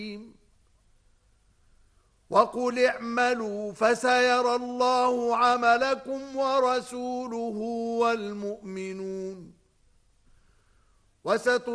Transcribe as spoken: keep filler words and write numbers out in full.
وقل اعملوا فسيرى الله عملكم ورسوله والمؤمنون وسترون